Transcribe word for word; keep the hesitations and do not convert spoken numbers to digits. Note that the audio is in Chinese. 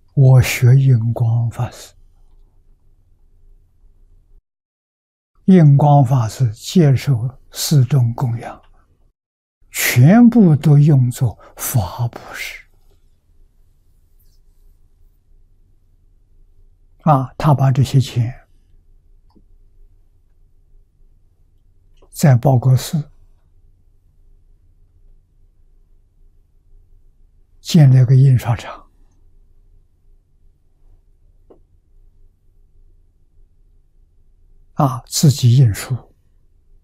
我学印光法师，印光法师接受四众供养，全部都用作法布施啊！他把这些钱在报国寺建了个印刷厂。啊，自己印书，